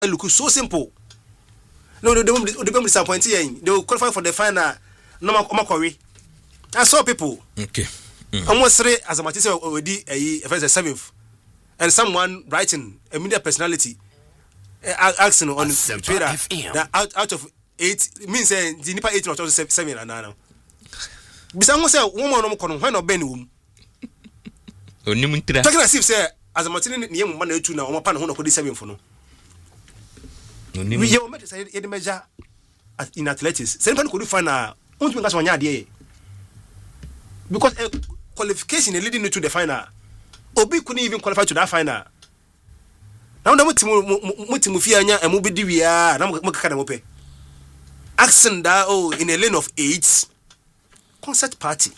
look so simple. No, they won't be disappointed. They will qualify for the final. No more. I saw people. Okay. Almost 3 as a material already a 7th. And someone writing a media personality asking on Twitter that out of 8 means the Nipa 8 or 7 and now. Besides, woman no kono when no ben wom. Onimuntra. Talking as if say as a material near man na 2 na o pa no ho 7 for no. We you met say e measure in athletics. Say pan could find na won't me gas wanya ade. Because qualification leading to the final. Obi couldn't even qualify to that final. Now the muti anya and mubi diwia na mukaka na mope. Accent da in a lane of 8 concert party.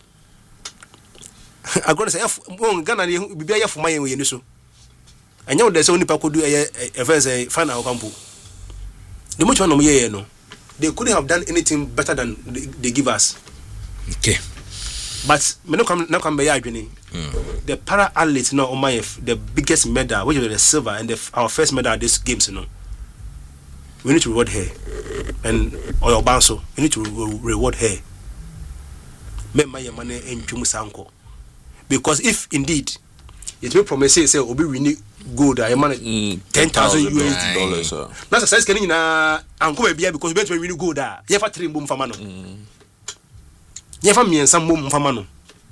I'm going to say Ghana be here for my way so. I know there's only people do a final campo. The much one no. They couldn't have done anything better than they give us. Okay. But me no come be adwene. The para athletes no on my the biggest medal, which is the silver and our first medal at these games, we need to reward her and oil banso. We need to reward her. Me my money and Sanko. Because if indeed it will promise say obi we need gold, I man $10,000 USD. That's a size can na anko bia because we win gold da. Ye fa 3 mbom fama no. Ye fa miensa mbom fama no.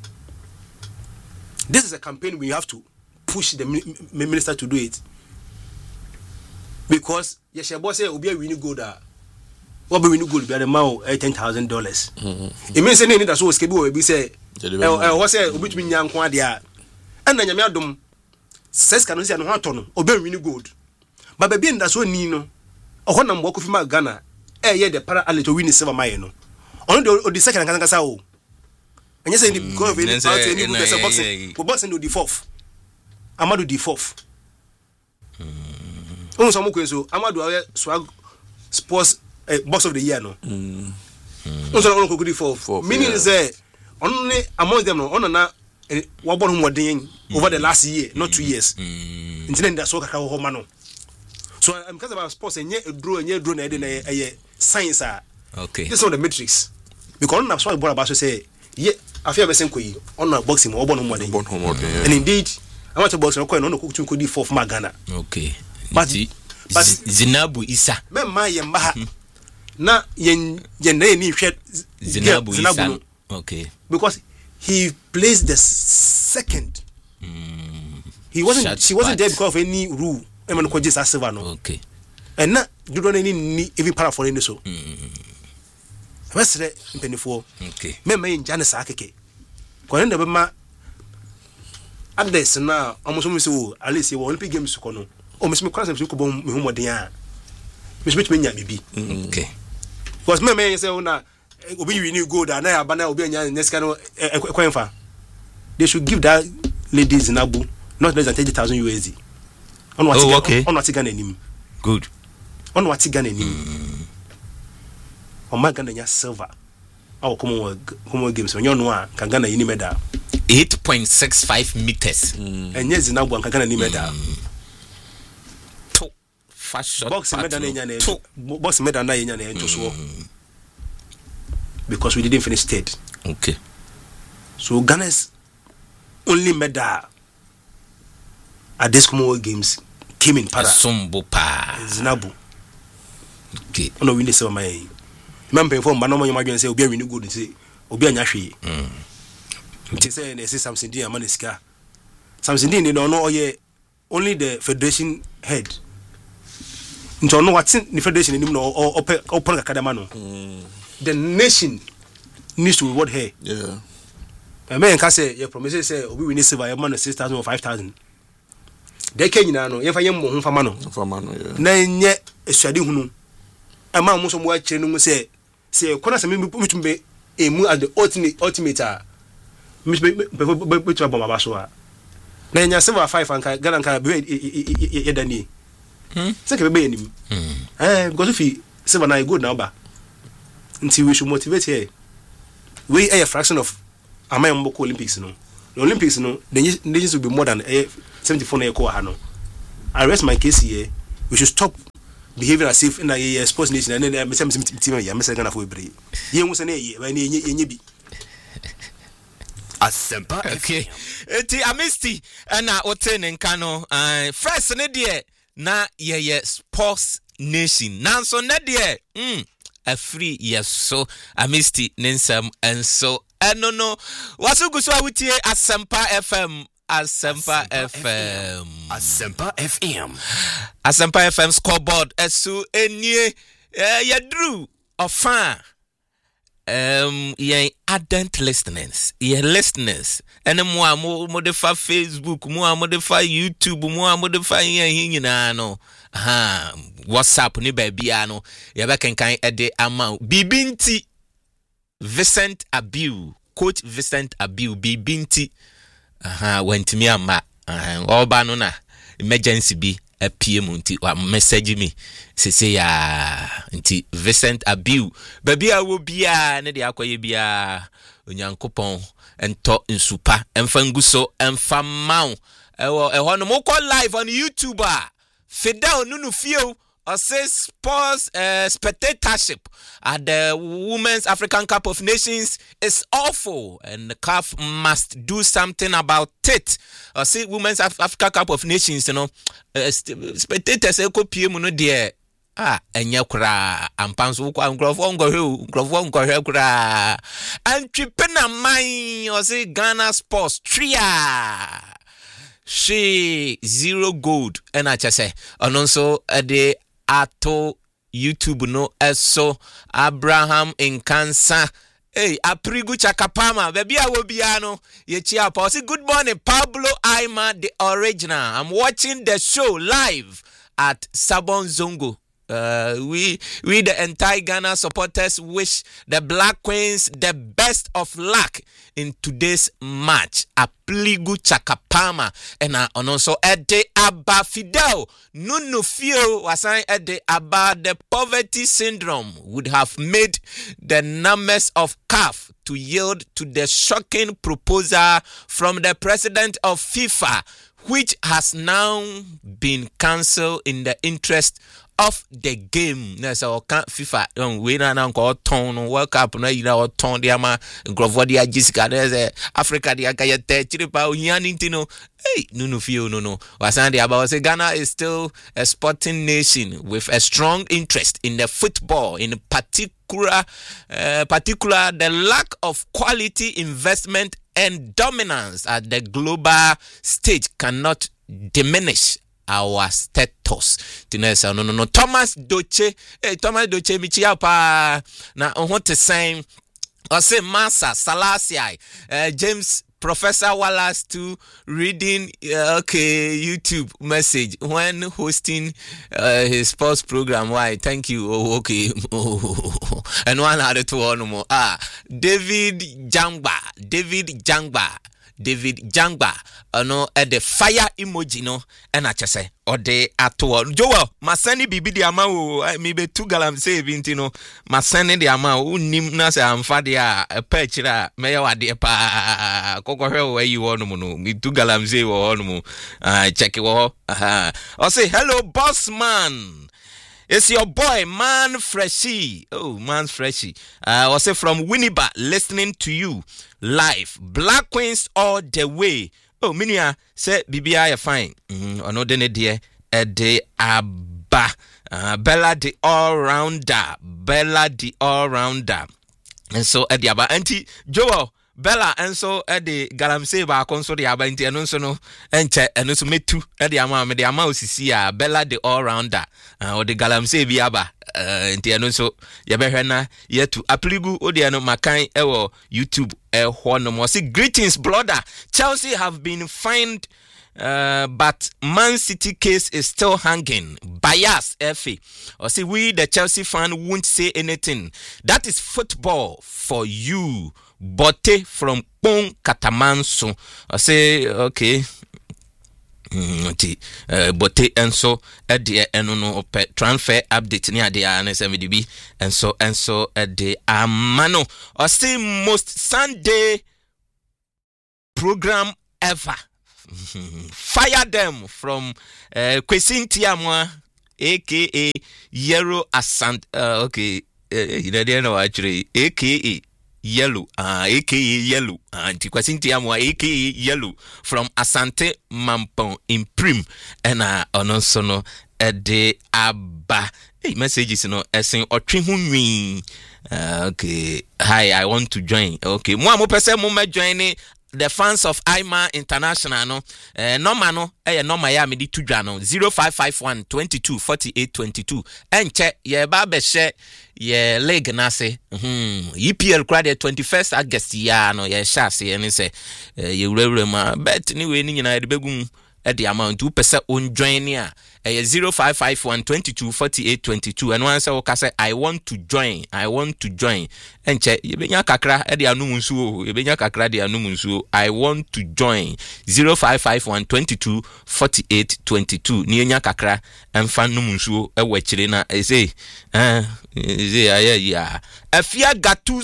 This is a campaign we have to push the minister to do it. Because yes, your boss say obi win gold da. What be win gold be the amount $10,000. It means any that so skebi we be say what say obi tumi nyanko ade a. And na nyame adom says can say no hato no obi win gold. But be nda so ni no. Oho na mboko fima Ghana ye the para athlete win silver mine no. On the second kan kasa o. And you say because of any part any boxing, boxing do the 4th. Amadu the 4th. On some so Amadu swag sports box of the year no. On some go the 4th. Meaning say only among them no on na what born more over the last year, not 2 years. Until that so kaka ho ma no. So I'm because about sports and a draw na dey science are. Okay. This is the matrix. Because on so about say yeah afia be senko yi on boxing mo born more than. And indeed I want to box no no cook to the 4th Magana. Okay. But Zinabu Isa. Me ma yemba na yen na ni hwet Zinabu Isa. Okay. Because he placed the second. She wasn't there because of any rule. I mean, just as silver no. Okay. And na you don't need even para for any so. What's the penny for? Okay. Me in Janice Akeke. When the ma at this now almost so at least Olympic Games kono. O Miss McCracken to go me home dia. Miss Mitmenya bibi. Okay. Because me say na obi win gold and na abana obi anya next kind of kwenfa. They should give that ladies in Abu not less than $30,000 USD. On what on what Ghana nim. Good. On what Ghana nim. On my Ghana silver. Our Commonwealth Games when you know can Ghana any medal. 8.65 meters. And yes in Abu can Ghana any medal. Fashion boxing medal na yenya na ento so. Because we didn't finish third. Okay. So Ghana's only medal at this Commonwealth Games came in para. Sombo pa. Zinabu. Okay. Ono win the silver my. Member for Manoma you imagine say obi win good say obi anya hwe. It say na say Samson Dean Amaniska. Samson Dean they don't know only the federation head. Nto no what the federation nim no open academy no. The nation needs to reward her. Yeah. I mean, can say your promises say we win silver, your man 6,000 or 5,000. They can now, if I am more famano. Yeah. Then yet a study who a man most of what channel say, Conas and me put me a move at the ultimate. Miss Babasua. Then your silver 5 and Galanka be Edani. Second be him. Because if he silver na good number. Until we should motivate here. We are a fraction of Amaya Olympics. No, the Olympics, no, the nations will be more than 74 years. I rest my case here. we should stop behaving as if in a sports nation and then I'm gonna for brave. You was an a when you be Asempa Okay. Eti amisti na oten nkano first ne de na ye sports nation. Nanso ne de a free yes so amisti nensam enso enono wasu guso awutie Asempa FM Asempa FM Asempa FM Asempa FM scoreboard esu enie yadru ofan ye ardent listeners ene mo modify Facebook mo modify YouTube mo modify yen nyina no WhatsApp ni ba bia no ye be kenkan ede ama bibinti Vincent Abiu coach Vincent Abiu bibinti went me ama oba no na emergency bi PM nti wa message me sese ya nti Vincent Abiu baby a wo bia ne de akoye bia onyankopon ento nsupa emfa nguso emfa maw eho no mo call live on YouTube Fidel Nunu Fio says sports spectatorship at the Women's African Cup of Nations is awful and the CAF must do something about it. See Women's African Cup of Nations, you know, spectators eko PM no there. Enya kura ampanso kwa nkrofo ngorhe kura antwipena man o say Ghana Sports tria she 0 gold and I just say also de ato YouTube no eso Abraham in cancer. Hey, Aprigu Chakapama, baby, I will be ano. Say good morning, Pablo Aima, the original. I'm watching the show live at Sabon Zongo. We the entire Ghana supporters wish the Black Queens the best of luck in today's match. Apligu Chakapama and also Ede Abba Fidel Nunu Fio wasan Ede Abba the poverty syndrome would have made the numbers of CAF to yield to the shocking proposal from the president of FIFA, which has now been cancelled in the interest of the game. Nessa o kan FIFA we na nko ton World Cup na yira o ton dia ma nkrofo dia Jessica na Africa dia ka yete chiripa ohiani ntino. Hey, Nunu Fio no. Wasan dia ba say Ghana is still a sporting nation with a strong interest in the football, in particular the lack of quality investment and dominance at the global stage cannot diminish our status. Tinesa no Thomas Doche michia pa na what to say or say Massa Salasia James Professor Wallace to reading YouTube message when hosting his sports program. Why? Thank you. Okay. And one other two on more. David Jangba no at the fire emoji no and I just say or de ato Joel masani bibi di ama o me be 2 galam say binti no masani di ama o nim na say amfa de a pechira me ya wade pa kokohwe we yi wonu mu no me 2 galam say wo wonu mu check wo o say hello boss man. It's your boy, Man Freshy. Oh, Man Freshy. I was from Winneba, listening to you live. Black Queens all the way. Oh, Minia say BBI fine. Ono dene die de Abba. Bella the all-rounder. And so at the Abba Auntie Joel. Bella and so at the Galamse ba konso de aba nti eno so no enche eno so metu e de ama me de ama osisi a Bella the all rounder o de Galamse bi aba nti eno so ye behwe na yetu apligu o de eno makan e wo YouTube ho no mo say greetings brother. Chelsea have been fined but Man City case is still hanging. Bias FA. Or see we the Chelsea fan won't say anything. That is football for you. Bote from Pong Katamanso. I say okay. Bote and so at the no transfer update near the NSMDB and so at the Amano. I say most Sunday program ever. Fire them from Kwesintiamwa aka Yellow Asante. Okay, you know actually, aka Yellow, aka Yellow, Antiquasinti Amwa, aka Yellow from Asante Mampon in Prim, and Onosono de Abba. Hey, messages, saying or Trimuni. Okay, hi, I want to join. Okay, mo person mo join the fans of IMA International no normal ya me di tudwa no 0551 22 48 22 enche ye ba be share ye league na se EPL crowd 21st August ya no ye sha se ye say ye wurewure ma bet ni we ni nyina de begum at the amount 2% on join here 0551 22 48 22 and once I say I want to join and check you benya kakra e de anum nsuo you benya kakra de anum nsuo I want to join 0551 22 48 22 ni enya kakra emfa num nsuo e wachire na say ya afia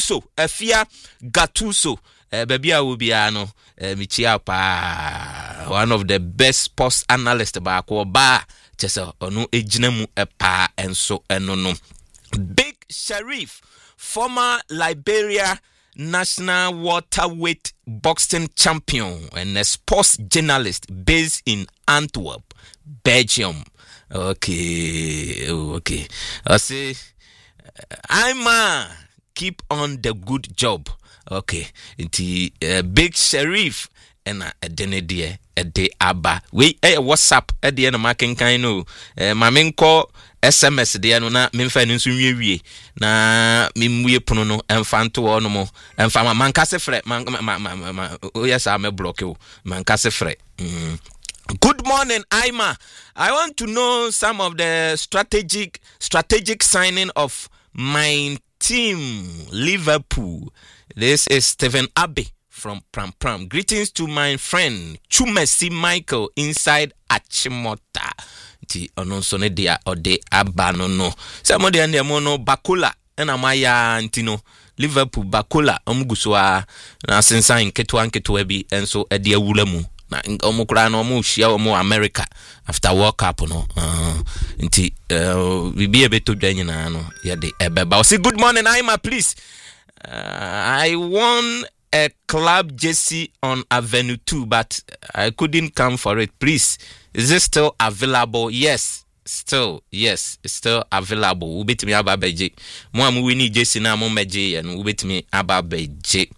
gatuso baby I will be ano michia pa one of the best sports analysts ba ko ba chese onu ejinamu pa enso enono Big Sharif, former Liberia national welterweight boxing champion and a sports journalist based in Antwerp, Belgium. Okay. I say keep on the good job. Okay, the Big Sharif and a denedie a de aba. We WhatsApp at the end of my kind Maminko SMS de no na memfa nso wie na memwie pono no emfa nto wo no mo emfa mankase frɛ yes I'm block you mankase frɛ. Good morning, Aima. I want to know some of the strategic signing of my team, Liverpool. This is Stephen Abbey from Pram. Greetings to my friend Chumesi Michael inside Achimota. Ti ononsone dia ode abano no. Somebody and mono Bakula and amaya antino Liverpool Bakula omguswa na sensa nketu ebi enso ede awulemu. Na omukura no mu hia omo America after World Cup no nti bibi ebeto dwanyina no ye de ebeba. Say good morning Aima, please. I won a club jersey on Avenue 2 but I couldn't come for it. Please, is it still available? Yes, still available. Ubetimi ababeje. Mo amu wini jersey na mo meje and ubetimi ababeje.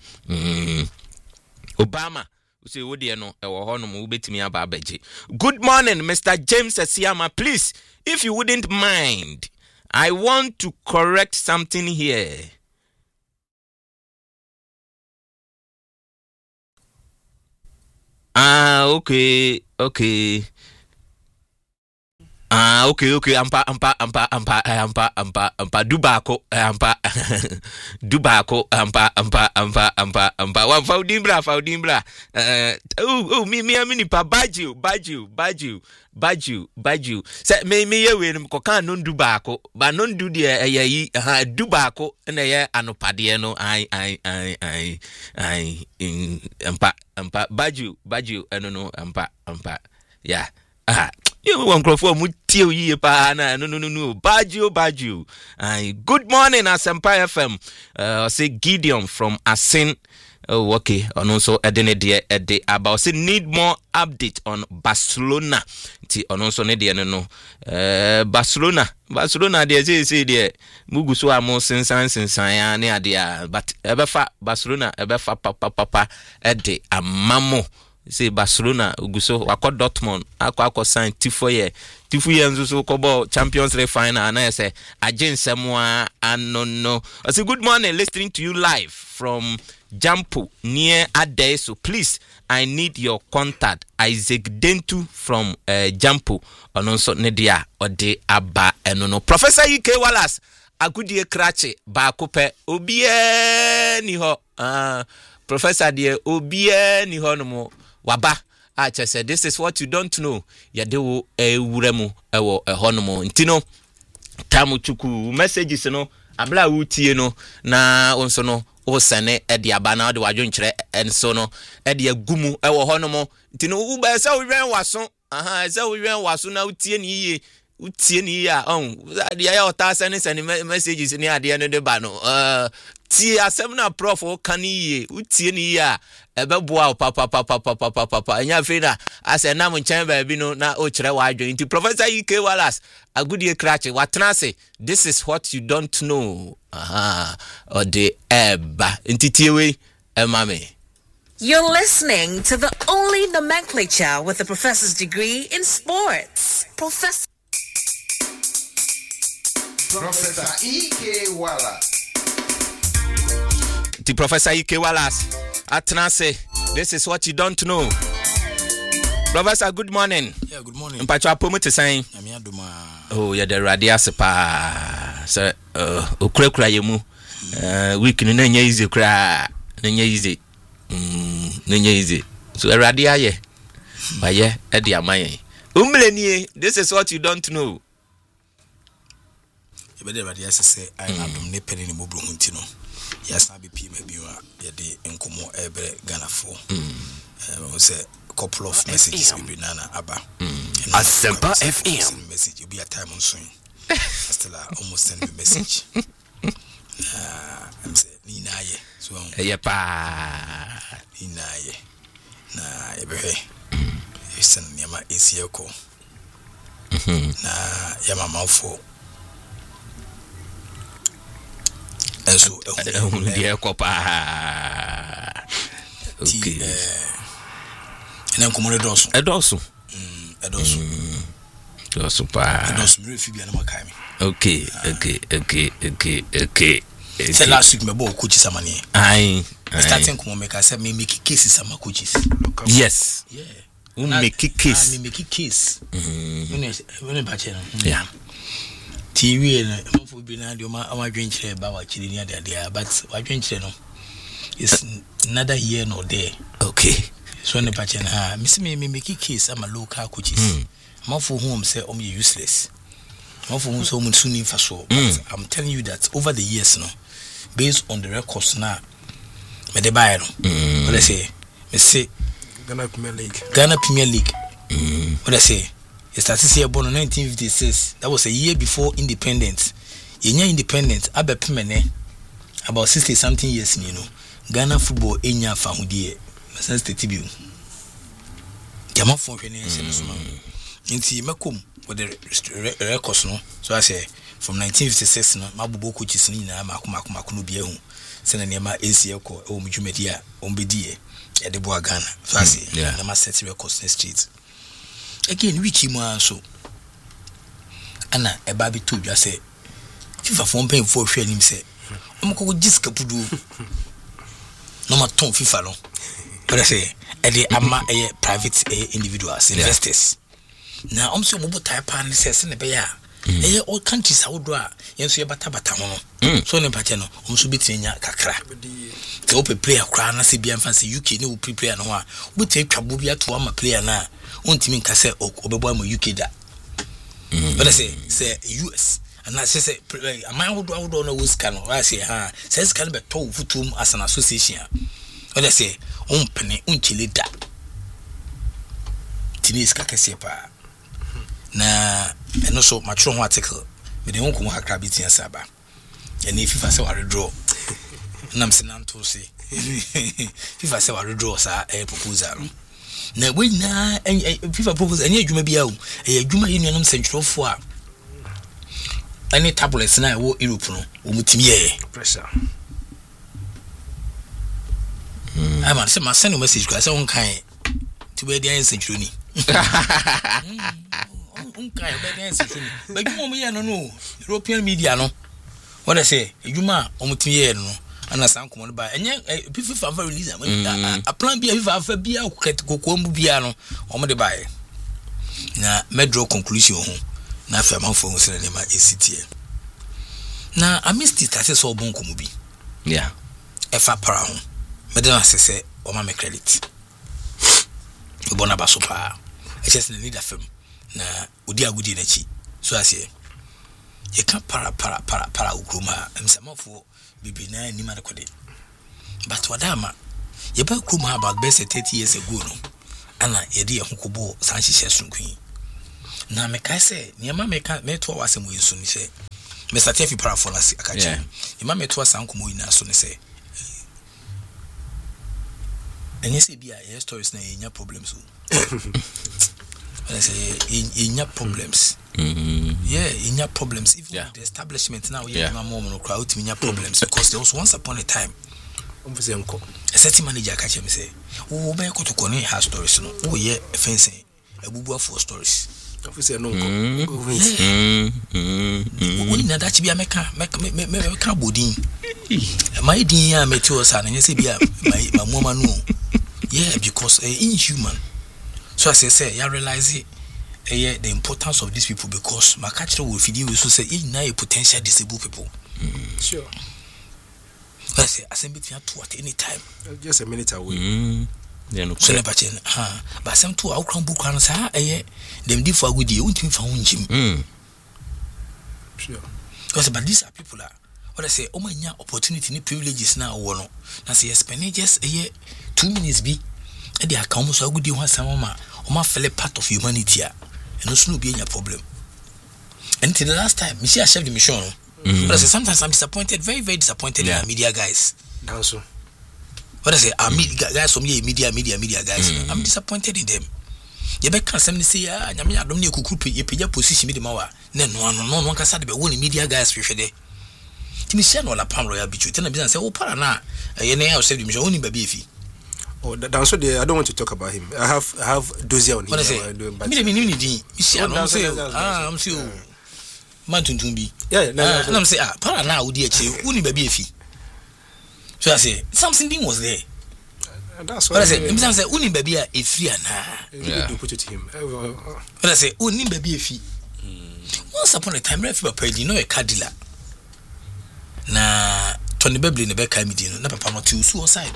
Obama say wodi no e wo hono mo ubetimi ababeje. Good morning Mr. James Asiama, please, if you wouldn't mind, I want to correct something here. Okay. Okay. Ampa Dubako ampa wa faudimbra me amini pa baju say me ye we ko kan no Dubako ba no du de ayi Dubako na ye anopade no ai ampa baju no ampa yeah you want crofo mu tie yi pa na no baju. Good morning Asempa FM. Say Gideon from Asin. Oh, okay. And also ede about say need more update on Barcelona. Ti also ne de no Barcelona dey say dey muguso amo sensan ya ne ade but ebefa Barcelona ebefa papa ede amamo. Say Barcelona uguso wako Dortmund akwa sign tifoye nzo kobo Champions League final and I say agensemwa anono. I say good morning, listening to you live from Jampo near Ade, so please I need your contact. Isaac Dentu from Jampo ononso nedia ode aba enono. Professor UK Wallace agudie krache ba kope obie ni ho Professor die obie ni ho no mo waba acha said this is what you don't know yadewo ewuremu ewo ehonomo ntino tamu chuku messages no abla wutie no na onso no o sene ede abana de wadwonkyere enso no ede agumu ewo honomo ntino uba esa wiwen waso esa wiwen waso na utie ni yiye utie ni ya dia ya ota send messages ni ade no de ba no tie asem na prof o kan ye utie ni ya ebeboa papa anya fe na ase na mo nchan ba bi no na o kire wa adwen nti Professor EK Wallace agudie krache watena say this is what you don't know or the eba nti tie we emame. You're listening to the only nomenclature with a professor's degree in sports. Professor EK Wallace. The Professor EK Wallace. Atnase, this is what you don't know. Professor, good morning. Yeah, good morning. Mpacho apomo te san. Oh, yeah, the radio sepa. So, okura yemu. Week ni na nya easy kura. Na nya easy. Nenya easy. So radio ye. Ba ye e dia man. Umlenie, this is what you don't know. You better radio say I am ne penny ni mobro hunti no. Yes na be pm biwa ye de enkomo ebre Ghana for. We say couple of messages we bring nana aba. Asempa FM message you be a time on soon. Still almost send me message. I'm say ni na ye. So pa inaye na ebehe isen nyama esieko na yama mafo eso dia ko pa okay ena komo edoso pa edoso mi refi bia na makai mi okay say last week me bo coaches amani ai starting komo make I say me make cases sama coaches yes yeah make case me make case when ba che no yeah TV na mfo bi na de ma adwen kire ba wa kire ni ade but adwen kire no is another year no there okay so ne ba che na me make case ama local coaches mafo home say useless mafo home so mun suni faso but I'm telling you that over the years no based on the records now me de buy no what I say me say Ghana Premier League what I say it started here born in 1956 that was a year before independence yenya independent abepemene about 60 something years you know Ghana football enya fahudie sense tetibiu jama fo hwene sense no nti makom with the records no so I say from 1956 no mabubo coaches ni na makoma no bia hu sena niema esieko o mdwumedi a ombedie e de boa Ghana so I say na ma set records in street again which mu so ana e ba bi to dwa say FIFA fo pen fo hwe anim say omkoko jiska pudu no ma ton FIFA no but I say e de ama e private individuals investors na omso mobo type an say ne be ya all countries how do yenso ye bata ho no so ne pate no omso betinya kakra te ope player kra na se bia mfa se UK ne wo player no a beti twabo bia to ama player na ontimi nka se obebo am UK da but I say US and I say am I would no wo ska no I say ha say ska no be to futum as an association but I say ompene onchile da tini ska kese pa na eno so matro ho article me de honko mo hakra bitia saba ene FIFA se ware draw nam se nanto se FIFA se ware draw sa proposal na we na FIFA proposal ene adwuma bia o adwuma ye nuanom centrofo a ene tablets na wo Europe no o mutimi ye pressure I man say ma send message ko say won kan ti be dia centro ni unkai be dia centro ni ba dwuma mo ye no European media no what I say dwuma o mutimi ye no ana sankomo no ba enye FIFA fa release a plan bia FIFA fa bia kokombu bia no o mo de ba na medro conclusion ho na fa man fo se ne ma esitie na amisti tase so bon komu bi yeah efa para ho medena sese o ma me credit bona ba so pa e chese need afem na odi agudi na chi so ase ye kan para ukruma emsamafo bibi na ni ma de kode but wadama ye ba ukruma about best 30 years ago no ana ye de ye hokobo san hihye sunkun na me kai say niema me ka me to wasem we nso ni say me start fi paraphonasi akache niema me to asankomo ina so ni say enye say bia your stories na enya problems I say enya problems enya problems even with the establishment now my mom no crowd enya problems because there was once upon a time a certain manager catch me say oh be ko to koni ha stories no oh yeah fencing ebubu for stories officer no we na that bia meka bodin my din ya metio sa na say bia my mama no yeah because inhuman. So as I say, you realize the importance of these people because my catcher will feed you so say now a potential disabled people. Sure. I say assembly to at any time. Just a minute away. So never change. But some two outcome book and say them differ with you until found him. Sure. Because but these are people that what I say, oh my opportunity ni privileges now one. Now say spend just 2 minutes be and they are come so good you want some ma fele part of humanity and also no be any problem. Until the last time, me see I chef the mission. But I say sometimes I'm disappointed, very very disappointed in our media guys. Also, what I say, our media guys from media guys. I'm disappointed in them. You be can some say ah, nyame adom ne kukupe ye peja position me de mawa. No can say be won media guys hwehwe de. Timi share no la pam royal bichu. Tena be say oh para na ye na chef the mission oni ba bi efi. Oh, that's what I don't want to talk about him. I have Dozier on him. What I say? I'm saying, man tuntumbi. Yeah, no. I'm saying, para na udi eche, uni baby efi. So I say, something was there. That's what I say. I'm saying, uni baby efi ana. Yeah. Put it to him. But I say, uni baby efi. Once upon a time, refi papa you know a kadila. Na Tony Bebley ne be kai mi di no, na papa no ti suicide.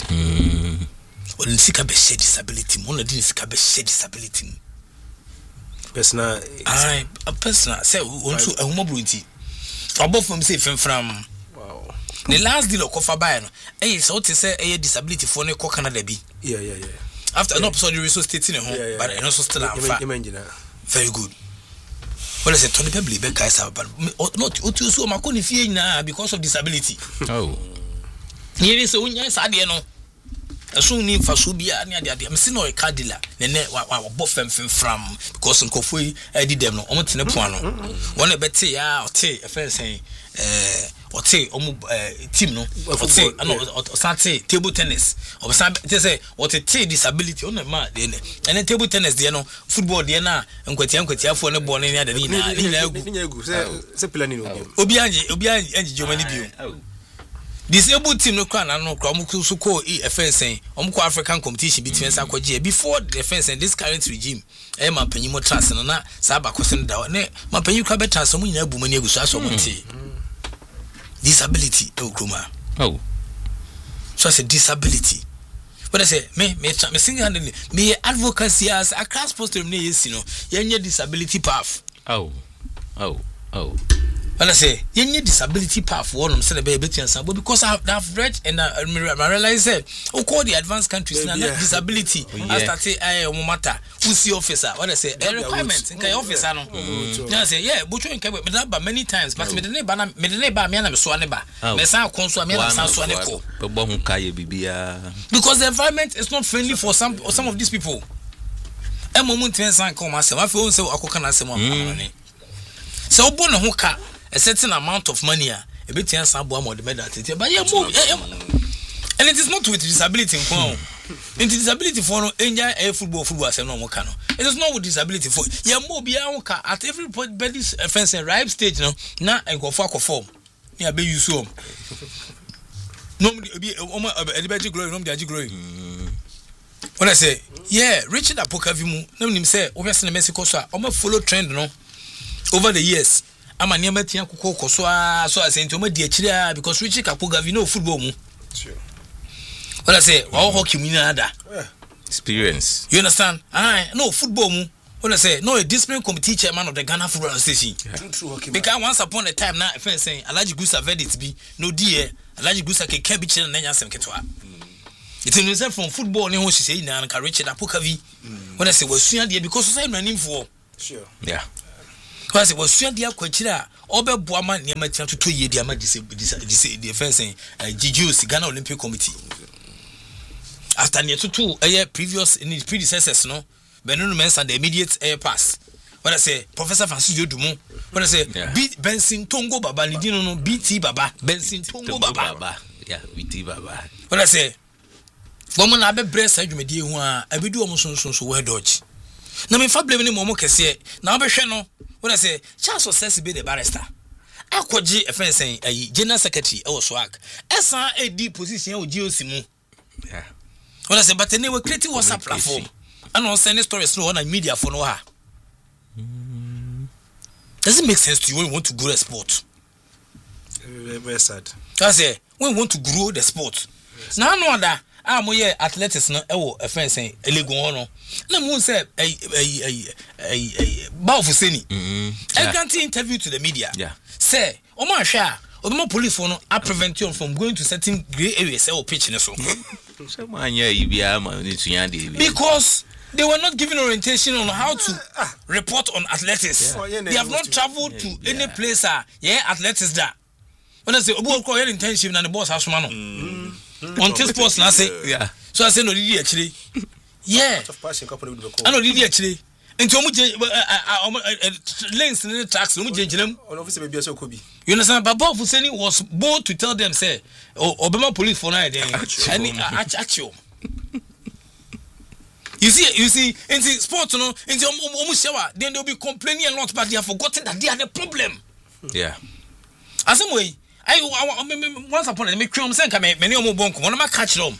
Or in sika be share disability, one of these sika be share disability. Personal, a personal say also a humobruity. Above from say from wow. The last deal of Kofa Bayano, so to say a disability for no Canada be. Yeah. After an episode, you resource stating home, but I also still have very good. Well, I said Tony Bebley, be guys, but not what you saw Maconi fear now because of disability. Oh, here is a yes, I don't know. So ni fasubia ni ade me se no kadila ne wa bofem from because nkofoi edi dem no omtene po ano wona bete ya ote efensen ote omu team no ote ano osate table tennis obisa te say ote disability on ma de ne table tennis de no football de na nkwatia fo ne ball ne ade ni na egu se plani no obi anje jomani bio. Disabled team no kran no kra so call FNSN omko African competition between Sakoje before the FNSN this current regime e ma panyimo trans no na sa ba kwese da ne ma panyi kra be trans mo nyina bu mani agusu aso monte disability e kroma oh so say disability what I say me single handedly me advocacy as a class poster me yes no yenye disability path oh when I say you need disability path for one say be betian because I've read and I realize that call the advanced countries na disability as that matter who see officer when I say a requirement in officer no I say yeah but you can me many times but me de ba me na me so ne ba me san konso me na san so ne ko because the environment is not friendly for some of these people e moment ten san come asem afi won say akoka na asem am so obo ne ho ka a certain amount of money a bit answer abo the medal but yeah and it is not with disability in disability for no enjoy football asem no mo ka no it is not with disability for yeah mo bia ho ka at every body's offense and ripe stage no na enkofo akofom me abe use am no be anybody glory no be glory when I say yeah Richard Apokavimu no nim say obviously Mexico so o follow trend no over the years ama niam atia kokoko so as enti o ma di akira because Richard Apokavi no football mu sure when I say wa hockey mu na ada experience you understand no football mu when I say no a discipline committee chairman of the Ghana Football Association true hockey because once upon a time na friend saying Alhaji Gusa verdict be no die Alhaji Gusa ke bi chire na nyasem ketwa it is from football ne ho hye na Richard Apokavi when I say wasua de because say no anim for yeah I say was sent the Aquachira, Ober Boama, Niamatia to 2 years, the defense GGUC, Ghana Olympic Committee. After near to 2 a year previous in his predecessors, no, Benin Mens and the immediate air pass. When I say Professor Francis Yodumo, when I say beat Benson Tongo Baba, Nidino, BT Baba, Benson Tongo Baba. Yeah, BT Baba. When I say, Woman, I be breast, I do dear one, I be do almost so well dodge. Now, me fa blame Momo Cassia, now be Shano. When I say, Charles was says to be the barrister. I quote G. a friend saying, a general secretary or swag. Essa a deep position with Gio Simu. Yeah. When I say, but they were creating WhatsApp platform. And on sending stories no on media for no. Does it make sense to you when you want to grow a sport? Very sad. I say, when you want to grow the sport. Now, no other. I'm here athletics no a friend saying a legal honor. No one said a Baufuseni. I can't interview to the media. Yeah. Say, Oma Shah, or the more police for no, I prevent you from going to certain grey areas or pitching so. Because they were not given orientation on how to report on athletics. Yeah. They have not traveled to any place. Athletics that. When I say, Obu call your intention and the boss has man. Until sports, I say, yeah. So I say, no, did actually. Yeah. I know, did actually. Until lanes in the tax, no change them. You understand? But Bob Hussein was bold to tell them, say, Obama police for night. Actual. You see, in the sports, no, in the Omushawa, then they'll be complaining a lot, but they have forgotten that they are the problem. Yeah. As some way, I once upon a make saying, many more bonk, one of my catch them.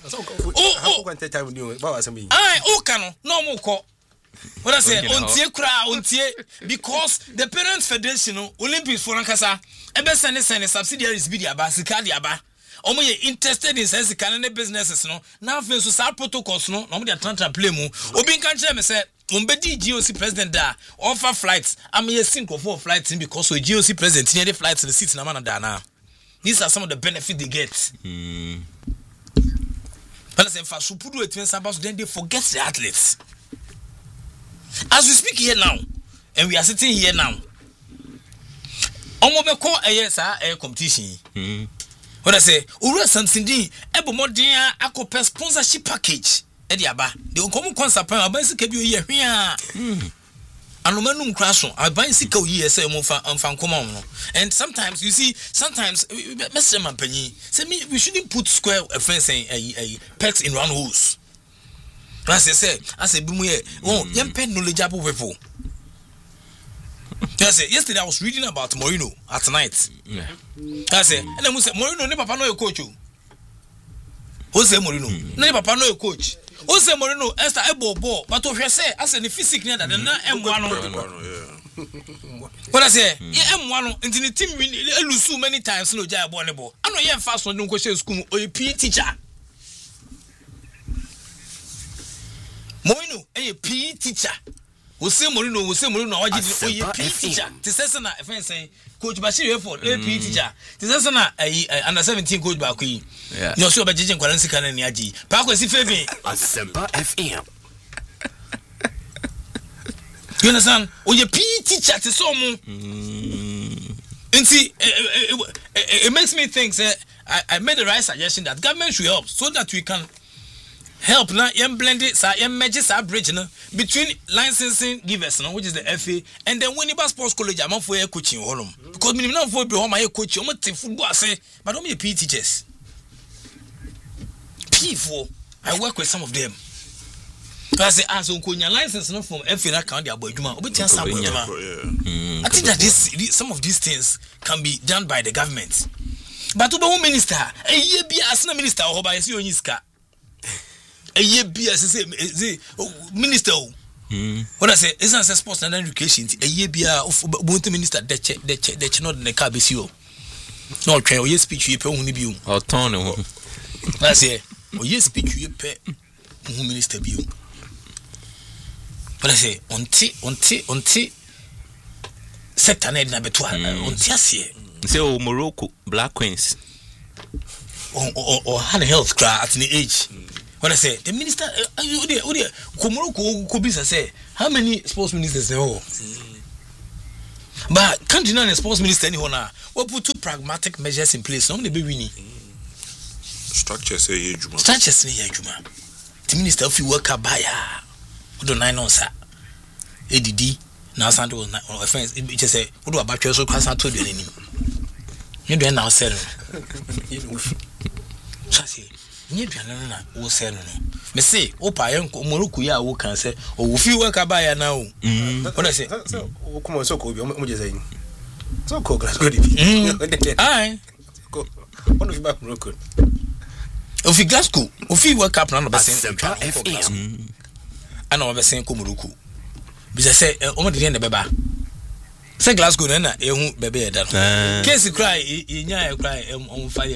No more call. What I say, because the Parents Federation, Olympics for Ankasa, Ebesane send subsidiaries Bidia Basikadiaba. Omo interested in sense Canadian businesses no now feel so sad protocols no they are play mu obi kan kire me say umbedi GOC president da offer flights am here sync of flights because so GOC president near the flights in the seats na man da na. These are some of the benefits they get. But say for supudu etwen about then they forget the athletes. As we speak here now and we are sitting here now. Omo be call a competition. When I say, Ura Sansindi, Ebo Modia, Ako sponsorship package, Ediaba, they will come concept, a bicycle here. Aluminum crash, a bicycle here, say, and sometimes you see, Mr. Mampany, say me, we shouldn't put square a fence a pegs in round holes. As I say, young pen knowledge people. Yesterday I was reading about Mourinho at night. Yeah. I said, and then we said, Mourinho, never know your coach. Who say Mourinho? Never know your coach. Who say Mourinho? Esther Ebo ball, but to say, I said the physics near that and not M1. What I say, M1 into the team lose so many times. No, Jaya Bonebo. I know you're fast on the question school or a PE teacher. Mourinho, a PE teacher. We say Mourinho, what did you teacher? This is an offense, Coach Bashir for a PE teacher. This is an under 17 coach Bakui. You're sure about Jijin Kwalensi Kanan Yaji. Parkway Femi. Asempa FM. You understand? Oh, your PE teacher to some. And see, it makes me think that I made the right suggestion that government should help so that we can help now blend it matches bridge between licensing givers which is the FA and then when sports college I'm for coaching because minimum for be home coach football say but don't be PE teachers. P4 I work with some of them. I say as on konya license no from FA na count their boy juma obetia sa boy juma. I think that some of these things can be done by the government. But obo minister e ye bia asna minister ho ba yesi onyiska. A year be as minister. What I say, isn't a sports and education. A year be a minister that not in the car be you. No, train or yes, speech you pay only be or turn. I say, or yes, speech you pay who minister be. But I say, on tea, sector need number 12 on Tiasia. Say, Morocco, Black Queens or had a health cry at the age. What I say, the minister, Komoroko could be say, how many sports ministers there are? But can't deny the sports minister any honor. We put 2 pragmatic measures in place. No, they be winning. Structure say ye juma. Structure say ye juma. The minister if you work a buyer. We don't know sir. ADD now Santo offense. It just say what do about your so class to do any. You do now sell. So say you do na wo sell no. Me say opa yen moruku ya wo kan say o wo fi work a buyer now. What I say? So come on so ko bi o je say. So ko glass go di. Aye. One of you back Morocco. If you Glasgow, if you work up now, Asempa FM. I know I'm saying Kumuruku. Because I say, oh, the end of Baba. Say Glasgow, then I won't be that. Case cry, you cry on fire.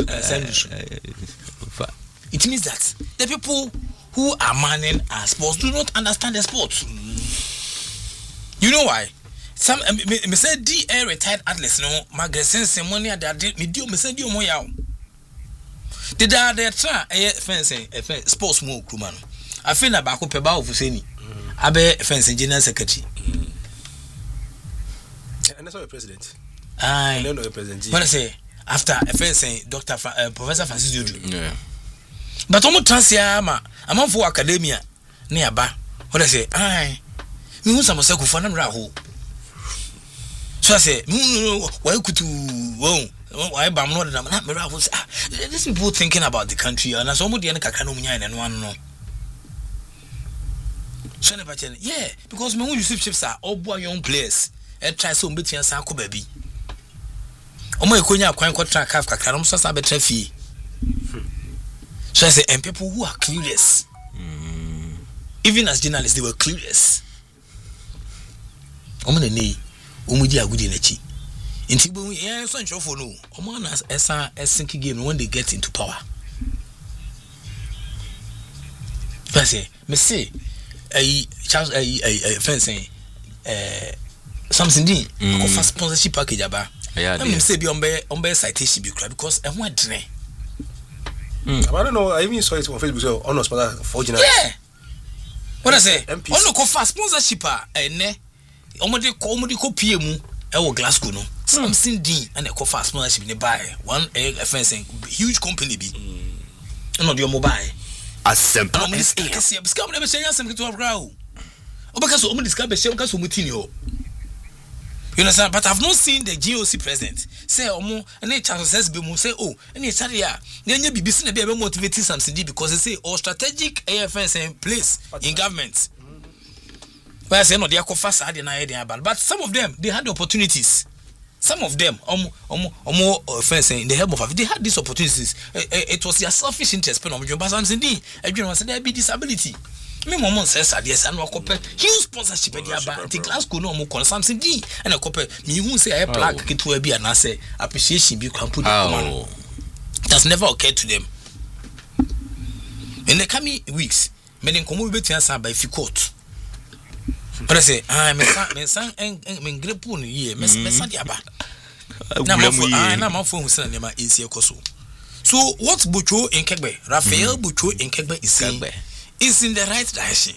It means that the people who are manning our sports do not understand the sport. You know why? Some me say DA retired athletes no magazine some money that me do me say do mo yaw. Did that try fencing sports mo kruma no. I feel na ba ko pe ba ofuse ni. Abe fencing general secretary. And that's the president. I don't know the president. What I say after fencing Dr. Professor Francis Jodu. Yeah. But omo transia ma amanfo academia na yaba. What I say ai me hu some say ku fa na mra ho. So I say why kutu why bam no na mra ho say these people thinking about the country and so mo de na kakra no munya na no ano no. So never tell yeah because me hu Yusuf Chips are obo young players e try so mbetia san ko ba bi. Omo ekonya akwan ko track half kakra no so sa betra fie. So I say and people who are clueless. Even as journalists they were clueless. Omo na nei Omudi agudi nachi. Inti bo so nchofo no. Omo na esa sinking game when they get into power. I say, me say Charles fencing something din go for sponsorship package aba. I mean say be on citation be because e ho adene. I don't know, I even saw it on Facebook so on sponsor for general. Yeah. What I say? On go for sponsorship ene omodi ko pie mu e wo Glasgow no something din and e ko fast sponsorship ne buy one fencing huge company bi no de mobile Asempa FM kasi biska mo be say yasem to afrao obeka so omodi ska be say obeka so mutini o you understand but I've not seen the GOC president say omo and Charles says be mu say oh any charia na nya bibisi na be motivating something because they say all strategic AFS in place in government. But say no they are fast but some of them they had the opportunities. Some of them fencing in the help of they had these opportunities. It was their selfish interest but something there be disability. Me mom says yes and huge sponsorship at the Glasgow no more something D and a copper me who say I plaque to be and say appreciation be can put that's never occurred to them. In the coming weeks, many come be to by court. But I say, me san en grepu no ye, me san dia ba. Na ma fo hu san nema esi ekoso. So what Bucho in Kegbe, Raphael Bucho in Kegbe is in the right direction.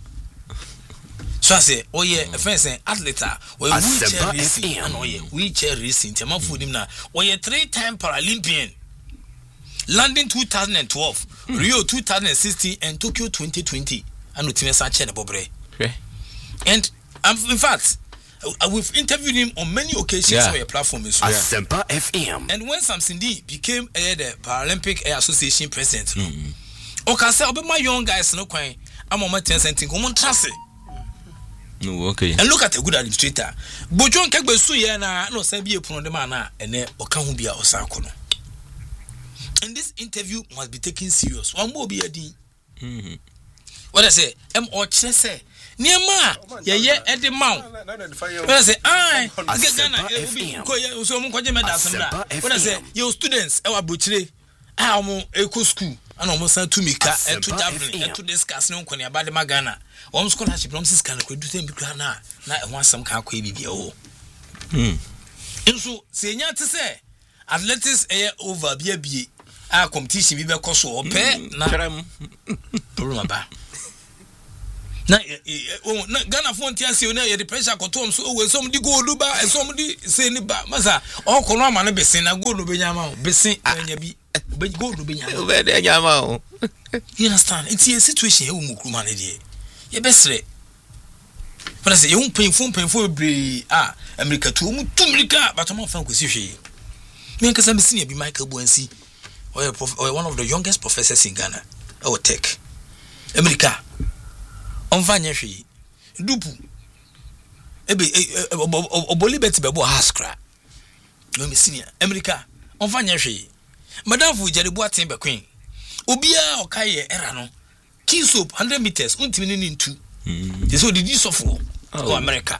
So I say, oh yeah, fencing athlete, we wheelchair racing, and oh yeah, wheelchair racing. Tema food him na. Oh yeah, 3-time Paralympian. London 2012, Rio 2016, and Tokyo 2020. And Utime Sanchez Bobre. And in fact, we've interviewed him on many occasions on your platform. Asempa FM. And when Samson D became the Paralympic Association president, okay, say my young guys no quite. I'm on my 10 cents. Come on, trust it. No, okay. And look at a good administrator. But John Kegbe Suya na no say be a pro de mana and then Okahubia or Sakono. And this interview must be taken serious. One more be a D. What I say, or say, near ma, yeah, at the mount. What I say, I what I say, your students, our butchery, our eco school, and almost to me, and to Dublin, and to discuss no one about the Magana. One scholarship from this kind of could do them because now I want some kind of baby. Oh, and so, say, to say, athletics air over be a competition, we be cost or pay, na problem about. na Ghana phone tia se na ye the pressure kotom so we some di gold ba e some di say ni ba masa o kono ama na besen na gold be nyama o besen anya bi be gold be nyama be de nyama o you understand it's a situation e wo mukruma ne de ye besre but I say you painful be America to mu tumrika but am fan kwesi hwe me nkasa me senior bi Michael Buansi or one of the youngest professors in Ghana or tech America on vanya hwe dupu ebe oboli bet bebo haskra no me senior America on vanya hwe madam fu jare boaten be queen obia okaye era no key soap 100 meters untimi ni ntu so did you suffer for America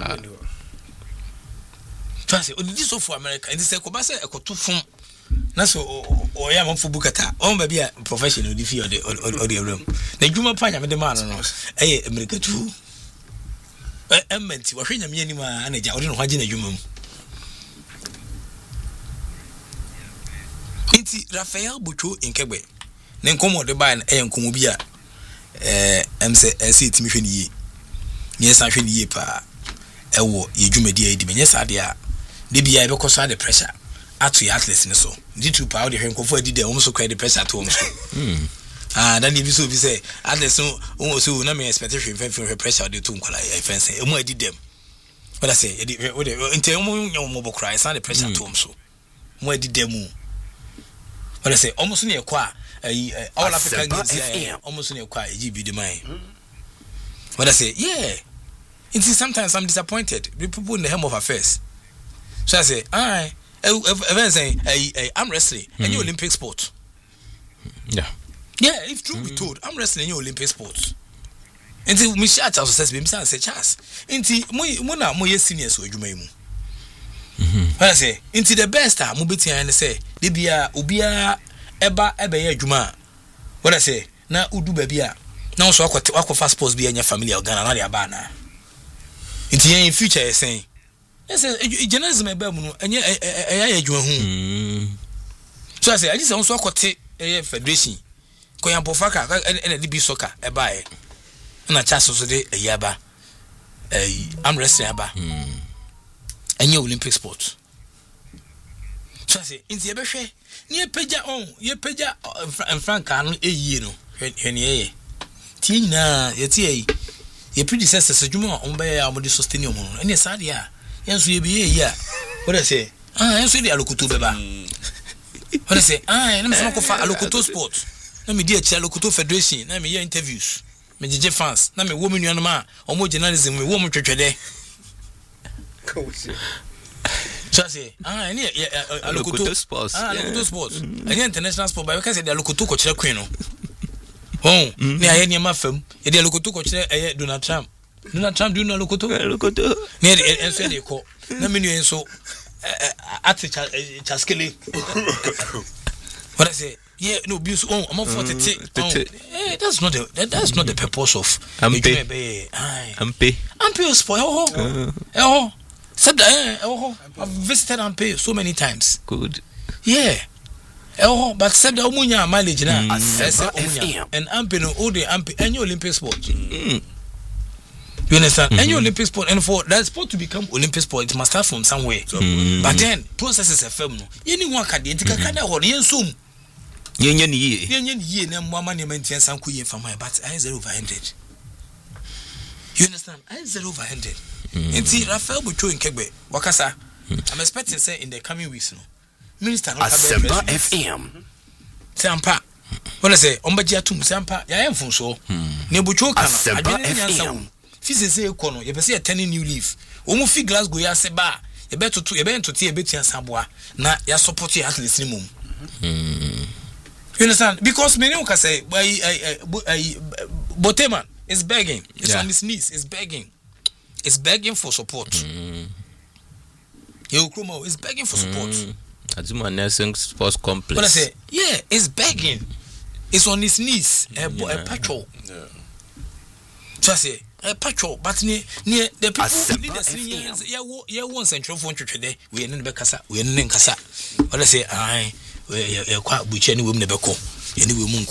Transi odidi so for America and say ko ba say ekoto fun na so o ya manfo bukata on ba bia professional di fi or the room na djuma pa nya me de ma no eh America tu emmenti wo hwenya me anim a na ja odi no hwaje na djuma mu inti Rafael Bucho Nkegbe ne nkomo de ba na nkomo bi a emse etimi hwe ni yi nye sa hwe ni yi pa ewo ye djumadi edi menye sa de a de bia be koso the pressure ato ya athletes ne so di tu pa o de hwe nkofo edi de o so kwa the pressure to o so dan e bi so bi say athletes so na me expect hwe pressure de to nkwala e fence e mu edi dem but I say edi o de inte mo bo cry sa the pressure to o so mo edi dem but I say almost near kwa all African games almost near kwa GB de mai but I say yeah it is sometimes I'm disappointed with people in the helm of affairs. So I say, I'm wrestling in your Olympic sport. Yeah, if truth be told, I'm wrestling in your Olympic sport. Until Michelle Charles says, "Bim say Charles." Until mo seniors so adwuma mu. I say, until the best mo beti an say, "De bia obia eba ye adwuma." What I say, na udu ba bia. Na so akwa sports bi anya family organ na dey aba na. Inti in future is saying yes journalism e ba mu no enye adwuma hu so I say I just want so akote federation ko yan pofaka na di bi soccer e ba e na chance so de yaba am wrestling aba enye Olympic sport so I say inti e be hwe ni ye peja franka no eyi no hwe ni ye ti nyina ye ti yi your predecessors adwuma on be ya mo de sustain your mono ene sa dia yenso ye be ya what I say yenso dia lokoto beba what I say na me so ko fa lokoto sport na me dia chi lokoto federation na me ye interviews me jeje fans na me wo me nuano ma o mo journalism me wo mo twetwede so I say ene lokoto sports lokoto sports ene international sport ba because dia lokoto ko kire queen no ni aye ni ma fam e de lokoto ko kire Donald Trump do you know lokoto ni enso de ko na menu enso at chaskele what I say yeah no abuse I'm not for that's not the purpose of ampe sport said I've visited ampe so many times good yeah but said the omunya mileage na omunya and ampe no all the ampe any Olympic sport you understand any Olympic sport and for that sport to become Olympic sport it must start from somewhere but then processes FM no anyone can dey tikakada ho yensum yenye ni ye na mama ne maintain sanku ye fama but I 0 over 100 you understand I 0 over 100 nti Rafael Bucho Nkegbe wakasa I'm expecting say in the coming weeks no minister no Asempa FM Sampa what I say ombaji atum Sampa ya emfun so ne Bucho kana Asempa FM fise say ekono ye pese turning new leaf omu fi Glasgow ya se ba ye betoto ye bentote ye betia saboa na ya support ya athletes ni mum you understand because many can say Boteman is begging it's on his knees it's begging for support Yokromo is begging for support Azuma Nursing Sports Complex but I say yeah it's begging it's on his knees a patrol so I say a patrol but near the people need the seniors yeah one central phone today we in the kasa we in kasa what I say I kwa buche ni we mu nebeko ye ni we mu nko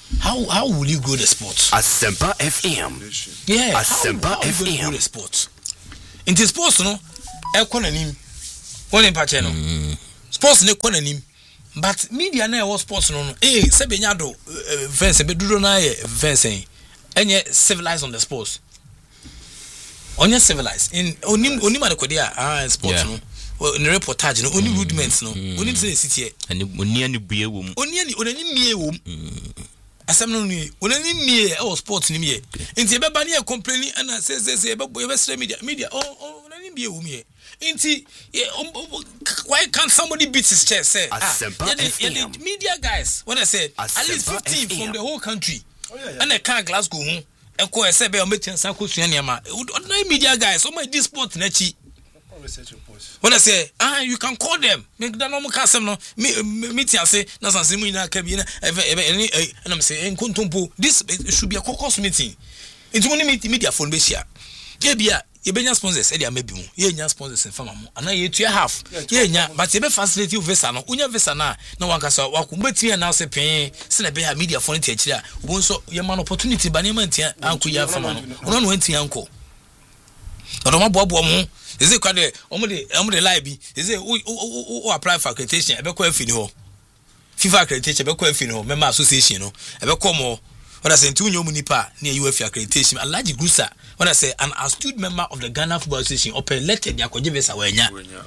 how will you grow the sport? Asempa FM. Yeah, Asempa how you gonna FM. grow the sport? In the sports, no, economy. One in patch, no. Sports no economy. But media na was sports no. Sebenyado fence be do na fence. Enye civilized on the sports. Onye civilized in onim adekodia sports no. In reportage no only rudiments no. Only say city and oni ani bue wo mu. Oni mie wo mu. Asem no ni onani mie sports ni mie. Nti ebeba na complaining and say ebestre media onani mie wo mie. Inti, why can't somebody beat his chest? Say, the media guys, when I said at least 15 from the whole country, and they can't Glasgow, and call a sebe or meeting Sanko Suanyama. Ordinary media guys, so my this sport nechi. When I say, you can call them. Make the normal custom no meeting. I say, Nasan Simina Cabina, and I'm saying, Kuntumpo, this should be a caucus meeting. It's only media phone besia. Yeah, you be sponsors, Eddie maybe mu. You sponsors in Fama mu. And you to half. Yeah, but you be facility visa no. Unya visa na one kasa wakumbeti na say pay. Send be media phone teacher. Wonso your man opportunity ba na mantia anko ya Fama no. Ono no anti anko. Odo ma boabo mu. Is it kwade omo de live bi. Is it who apply for accreditation? E be ko afini ho. FIFA accreditation be ko afini ho. Member association no. E be ko mo. When I say to you munipa near UFA accreditation, Alaji Gusa, when I say an astute member of the Ghana Football Association, or elected Yakojivesa Wenya.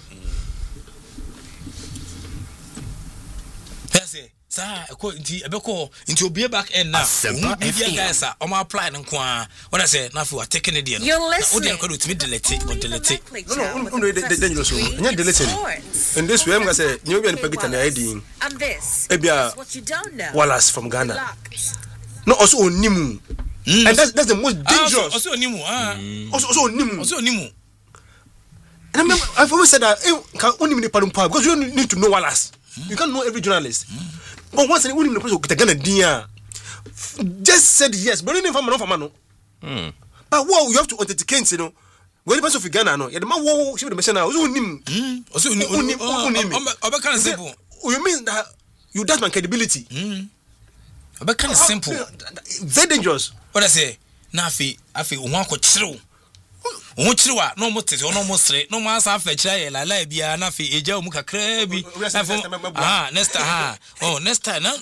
I say, sir, into be back and now. Media guys are on my apply and qua. When I say, now you are taking it in. You're listening. Delete it. No, dangerous. Not deleting. In this way, I'm going to say, you're going to peg it an ID. And this is what you don't know. Wallace from Ghana. No, also Nimu. And that's the most dangerous. Also Nimu. Also Nimu. Also Nimu. And I remember, I've always said that because you need to know Wallace. You can't know every journalist. But once you need to get Ghana dia, just said yes, but you didn't find no. But wow, you have to authenticate, you know. When the person of Ghana, no, yeah, the man who should be mentioned now. Also Nimu. Also Nimu. You mean that you doubt my credibility? But kind of simple. Very dangerous. What I say, Nafi, one could true. Unchwa no mote no mostre no ma sa fa kira ye la la bia na fe eja mu kakra bi next time next time na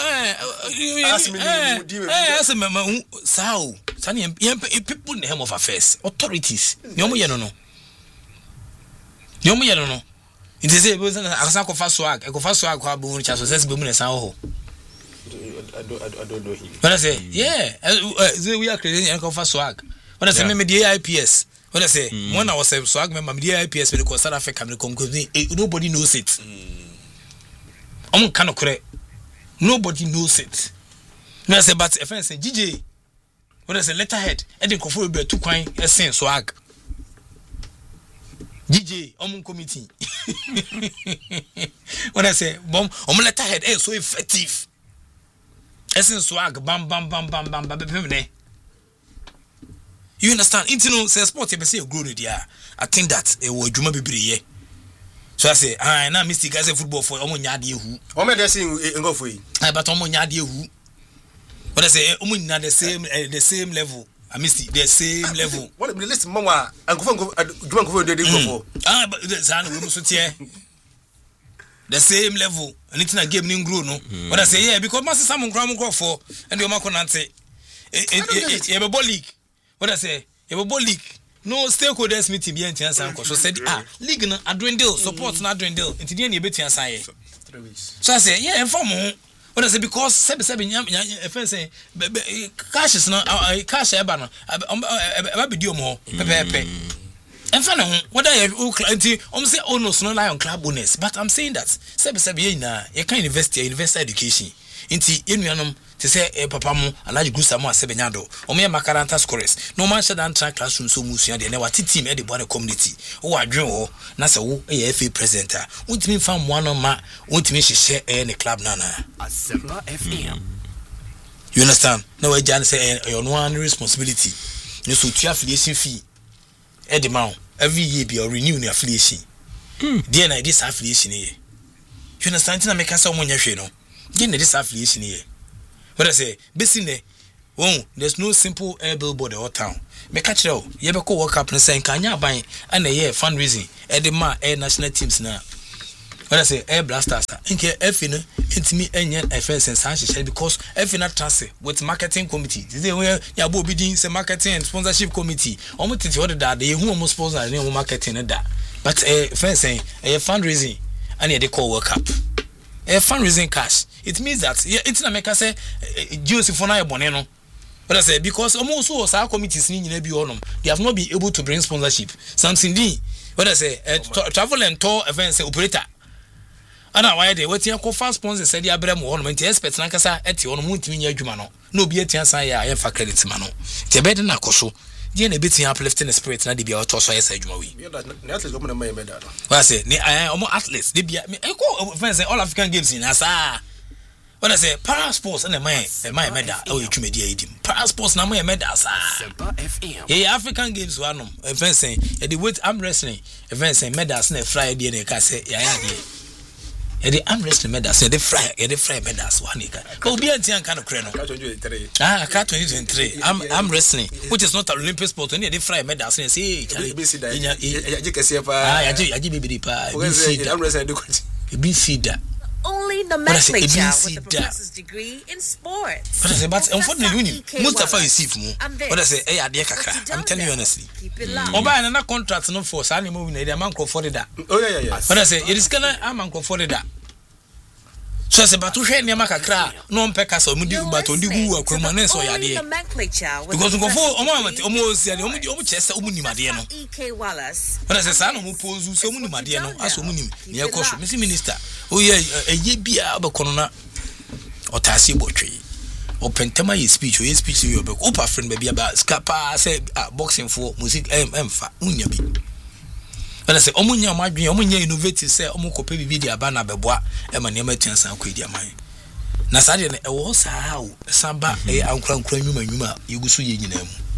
ask me sao sani people in the helm of affairs authorities nyomo ye no it is a person asa ko fa swag ko abu cha so ses be mu na san ho I don't know him. When I say we are creating a fa swag. When I say me the IPS. When I say when I was a swag member the IPS when the South Africa nobody knows it. Kind of correct. Nobody knows it. When I say but if I say GJ when I say letterhead and then control be two coin essence swag. GJ committee. When I say bomb letterhead is so effective. Essence swag bam you understand? It's no say sport you say grow there. I think that it will juma be so I say now Mr. Gaza football for omo nyade hu. Omo dey say go for you. But omo nyade hu. But I say omo na the same level. I miss the same level. What the list mama and go dey go for. But that's how we so tie. The same level. And it's not game grow no. But I say because master Sam grow for and you mako nante. You have a league. What I say? You have a league. No stakeholders meeting be enti ansan ko. So said league na adwendel support na adwendel. Enti dey na beti ansan ye. 3 weeks. So I say inform ho. What I say because sebe nyam say cash is no cash e ba no. Eba be di omo pepe. Enfana ho whether you enti say owners no lie on club owners, but I'm saying that sebe ye na you can invest education. Enti enuanom to say papa mo alaji gusa mo asebenyado omo makaranta scholars no man shada antra classroom so musua de na wati team e de bo community o wadwen ho na se wo e FA president a untimi fam mo no ma untimi hihye ne club nana Asempa FM. You understand? Now we just say your one responsibility you so to affiliation fee e de ma every year be or renew your affiliation there na this affiliation here. You understand? Na make us so mo nya hwe no there na this affiliation here. What I say, Bessine, oh, there's no simple air billboard all town. Me catch you, you ever go work up and say, can you buy and a year fundraising at the air national teams now? What I say, air blasters, and care Effin, into me and yet FS and Sanchez because Effin trust with marketing committee. They were Yabo bidding some marketing and sponsorship committee. Almost to order that they who almost sponsor and marketing and that. But a fencing, a fundraising, and they call work up. A fundraising cash. It means that it's not make us say Joseph Boneno. But I say because almost all our committees in Nebionum, they have not been able to bring sponsorship. Something D. What I say, travel and tour events operator. And why they wait here for sponsors said the Abraham ornament experts Nankasa at your Muntinia Jumano. No be a chance I have for credit mano. The better Nakoso. Yen a bit uplifting the spirit, not to be out of so I said, Joey. I say, I am athletes. They be all African games in Asa. When I say para sports and my medal, oh, you mediate him. Para sports, now my medal, yeah, African games, one events saying, at the weight I'm wrestling, events saying medals, and Friday, and I can say, yeah. The arm wrestling medals, the fry medals, one acre. Go be a kind of crano. Ah, cat 2023. I'm wrestling, which is not an Olympic sport, and the fry medals, and say, only nomenclature with a professor's degree in sports. But unfortunately, Mustafa is safe more. What I say, hey, I'm telling you honestly. Oba and another contract no force, I'm moving the man for that. Oh, yeah. But I say, it is gonna, I'm for that. So I say, but to share near Macacra, no peccas or Mudi, but on the woo or Comanes or Yadi. Because we go for almost Chester Umuni Madiano. But I say, son who poses so many Madiano, as Umuni, near Costa, Mr. Minister. Oh, yeah, a ye be a corona or Tassi Botry. Or Pentema is speech or his speech to your book. Opa friend baby about Scapa, say boxing for music fa Unyabi. But I say, Omunya might be Omunya innovative, say Omoko Baby Abana Bebois, and my name is Quadia mine. Nasadian, a was how Samba, a uncle Cremuma, Yugusu Yin.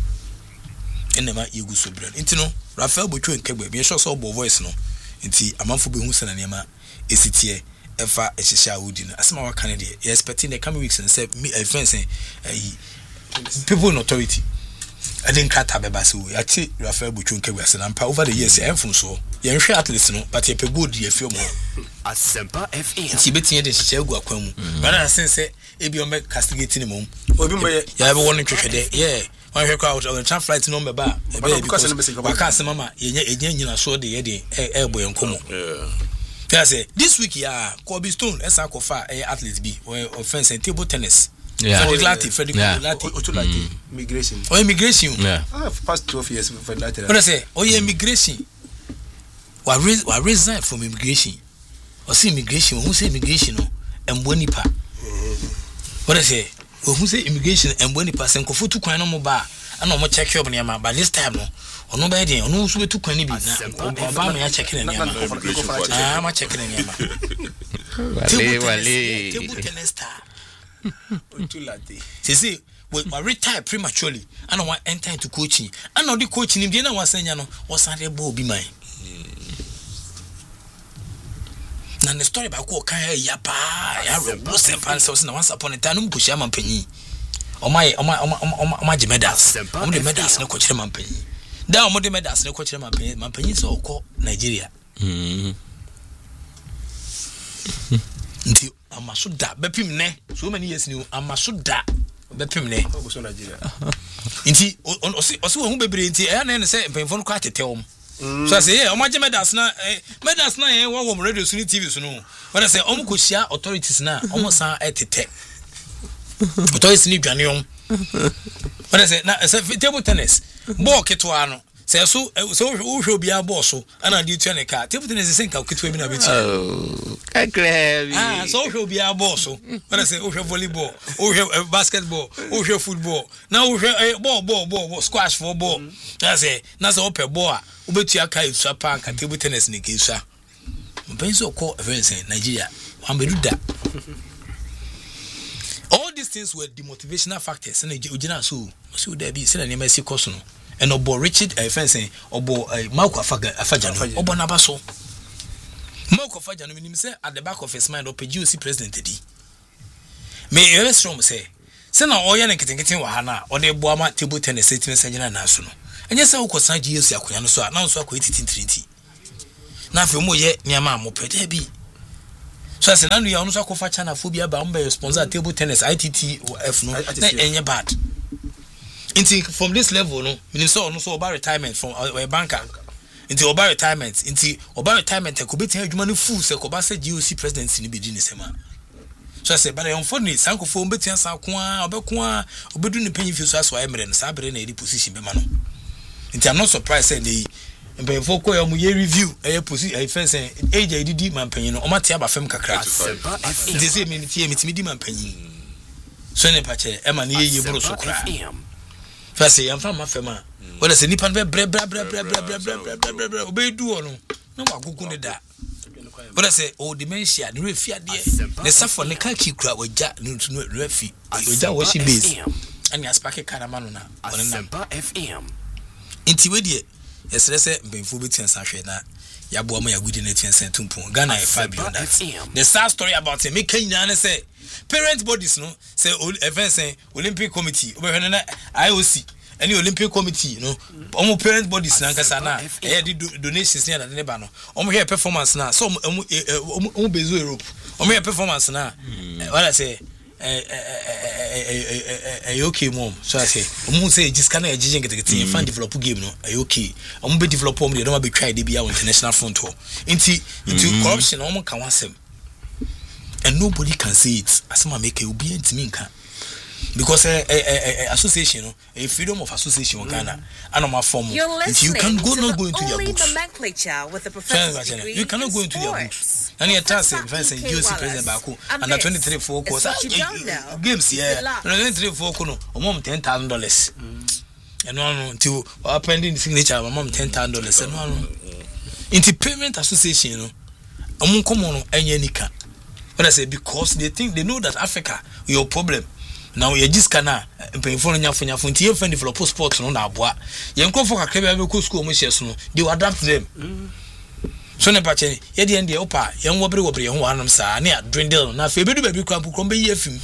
And the man Yugusu Brand. Intino, Raphael Butcher and Quebec, be a short sober voice no. Inti, a month for Behusan and Yama. Is it here? Ever a Shisha Woodin, as my candidate, expecting the coming weeks and said, me a friend saying, people in authority. I didn't cut up a basu. I take Raphael Buchunke Western and over the years, and from so, young at least, but you pay good, you feel more. A simple FM. She betting the Shell Quam, but I say, if you make castigating him, or you have a warning trick a day, yeah. When you crowd on the tram flight number bar, because I'm missing a cast, Mamma, you saw the Eddie Airboy and Como. I say, this week, yeah, Corby Stone, as I call far athletes be, or offense and table tennis. Yeah, Freddy immigration. Oh, immigration. Yeah, I've passed 12 years for that. What I say, oh, yeah, immigration. What resign from immigration? Or see immigration, who say immigration and Bonipa? What I say, who say immigration and Bonipa and Kofutu Kwanamo bar, and no more check your money, but this time, no. Or nobody, or no, so to Quanny be Obama checking in Yama. I'm checking in Yama. Table tennis star. See, we retire prematurely. I don't want enter into coaching. I know the coaching in Vienna was saying, was a rebel be mine. Now the story about Kaya Yapa, was and pencils, and once upon a time, Busham penny. Oh my medals, only medals, no coach man penny. Down more medals, no coach man penny, so called Nigeria. Until I must da bepim ne so many years new I must da bepim ne inti osi won bebre inti e na say penfon kwa tetem so I say yeah omaje medals na e wo radio so ni TV so no when I say ko shia authorities na san etete authorities ni dwane when I say na table tennis ball ketwa no say so who should be a boss and I do to any car table tennis is ka ketwa bi na beti so should be a boss when I say volleyball basketball football now ball squash for ball I say na so open ball obetu aka isu pa ka table tennis ni ke isu mpenso call events in Nigeria wan be do that. All these things were demotivational factors and ojina so there be say na mercy course no and obo Richard fencing obo Marco Afajano obo nabaso Marco Afajano menim say at the back of his mind opjuice president edi me strong say Say na oya na ketenketen wa ha na ode boama table tennis setting senjena na so no. Enye se ukosan GS akonya no so a na so akọ 80-30. Na afi mo ye niama mo pede bi. So say na no ya no so akofa chana phobia ba mo be sponsor table tennis ITTF no. Na enye bad. Inti from this level no, minister no so about retirement from a banker. Inti oba retirement e ko betia adwuma no full se ko ba se GOC presidency ni be di ni sema. So I say but unfortunately sankofo betia sanko a obeko a obedu ni panyin fi so aso ayemre no sa bere na edi position be ma no. Inti I'm not surprised say dey empanyfo ko yo mu ye review e position e first age ididi man panyin no o mate aba fam kakra. Inti say me mitimi di man panyin. So ne pa che e ma na ye bro so kra. First yam fam afema. Whether say nipa be bre obedu ono na wagugu ne da. Whether say o dementia ne refia de ne safo ne ka ki kura waja ne no refi waja wo shi base ani aspake kanama no na one na FM inti we de yesere se mbenfo betia sahwe na yabo ma yagudi na tia sentumpon Ghana e 5 beyond that. The sad story about him make nyina ne say parent bodies no say event say Olympic committee obehwe na IOC any Olympic committee you know omo parent bodies na nkasa na di donations na de ba no omo here performance na so omo bezo Europe omo here performance na what I say okay mom so I say omo say just can ejije ngetekete fan develop game no okay omo be develop omo de no be try de bia on international front ho into corruption omo kan wasem and nobody can say it asema make obi ntimi nka because association a freedom of association in Ghana and form you can go not go into their books you cannot go into their books and your task defense and GOC president Baku under 23 for course games yeah 23 for no mom $10,000 and no until pending signature mom $10,000 and no into payment association you know come on nika when I say because they think they know that Africa your problem. Now you just cannot pay for nyafo nti ye fan develop sports no na aboa ye nkofo kakra be ko school mo hye no they will adapt them so ne pache ye de ende opa ye nwobre ye ho anam sa na dwindle na fe bedu baby kwan pokrom be ye afim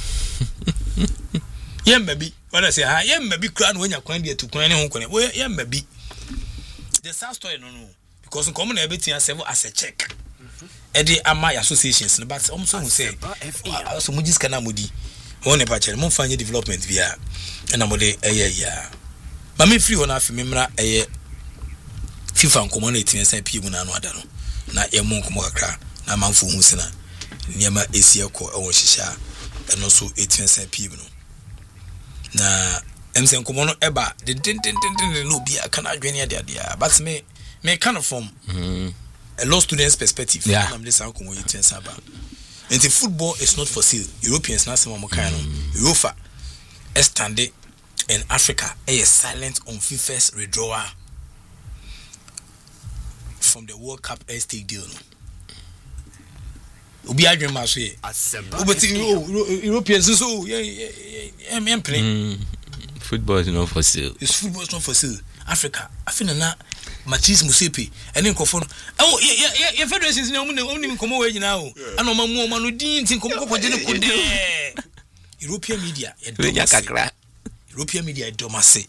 ye mbabi wala say ha ye mbabi kra no nya kwan de atukwan ne ho kwan ye mbabi the sad story no because come na betia serve as a check edi ama associations but so who say so mo just kana modi one patch mo fanye development via na mo de ya ma me free wona afi memra FIFA nkomo na etinsa pie mu na no ada no na ye mo nkomo kakra na manfo hu sina niema esi ekọ ewo hihia eno so etinsa pie mu no na emse nkomo no eba de no bia kana adwene ade but me kind of from a law student's perspective I'm this nkomo etinsa ba. And the football is not for sale. Europeans not some kind of UEFA standing in Africa is silent on FIFA's withdrawal from the World Cup stake deal. Obi adwen ma so ye. Europeans so football is not for sale. Football is not for sale. Africa, I feel na Matisse Musepe and nkofo oh yeah federations na only nkomo we nyina o ana mamu ma no din tin nkomo ko gene ko de European media European media domase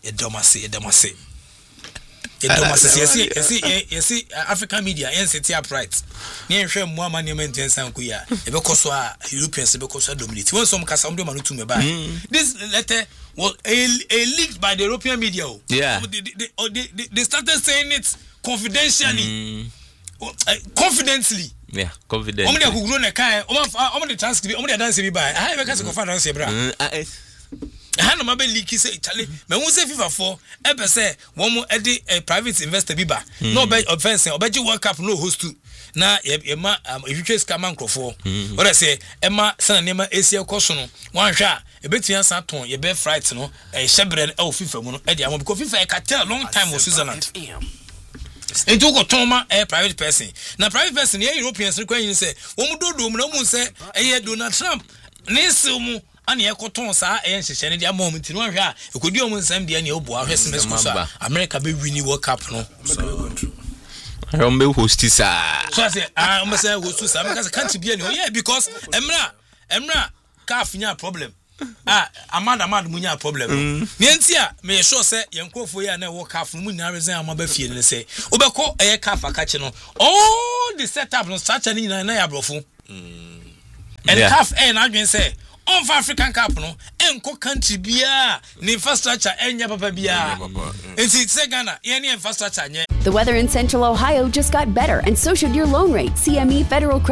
yes African media NCT upright na ehwe mu amane maintenance ko ya e be koso a Europeans be koso dominate won some kasa mdo manu tume ba this letter was leaked by the European media. Yeah. They started saying it confidentially. Confidently. Yeah, confidently. Omo de gugro na kai, omo de transcript, omo de dance bi ba. I be ka se ko fa dance bra. No mabe leak say Charlie, me won say FIFA for e be say won mo e de private investor bi ba. No be offense, obeji World Cup no host to. Na e ma if you chase Kaman Crofo. What I say, e ma sana nema Asia koso no. Wan hwa e betia san ton ye be fright no. E shebre e FIFA mu no. E dia mo because FIFA e ka tell long time was Switzerland. And you go Toma a private person. Now private person here Europeans require say, "Omo do no mu say e Donald Trump." Nesumu ani ekoton sa e nhyehyene dia moment no hwa e kodi omo nsam dia ne obo ahwe SMS ko so America be win World Cup no. Rombe host sa. So I say I'm say host sa because can't be any yeah because emra CAF nya problem. amad munya problem nientia me sure say yenkofo ya na wo caf mu na reason amaba fie ne say obekọ eye caf akache no all the setup no structure ni na ya brofo and caf na adwen say on African Cup no enko country bia ni infrastructure enya papa bia enti say Ghana ye ni infrastructure nye. The weather in Central Ohio just got better and so should your loan rate. CME Federal